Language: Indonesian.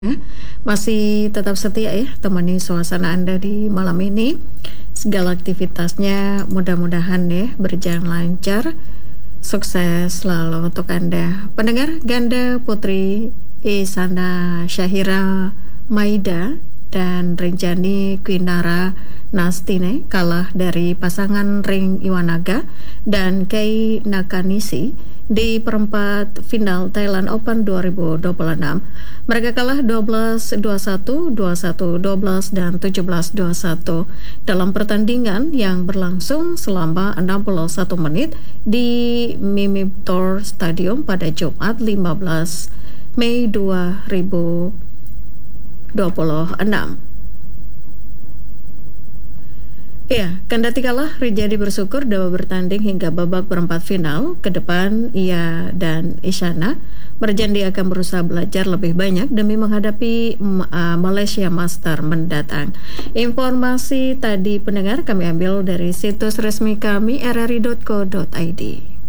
Ya, masih tetap setia ya temani suasana Anda di malam ini. Segala aktivitasnya mudah-mudahan ya berjalan lancar. Sukses selalu untuk Anda. Pendengar ganda Putri Isana Syahira Maida dan Renjani Kwinara Nastine kalah dari pasangan Ring Iwanaga dan Kei Nakanisi di perempat final Thailand Open 2026. Mereka kalah 12-21, 21-12, dan 17-21 dalam pertandingan yang berlangsung selama 61 menit di Mimiptor Stadium pada Jumat 15 Mei 2026. Ya, kendati kalah, Rijadi bersyukur dapat bertanding hingga babak perempat final. Ke depan, ia dan Isyana berjanji akan berusaha belajar lebih banyak demi menghadapi Malaysia Master mendatang. Informasi tadi pendengar kami ambil dari situs resmi kami rri.co.id.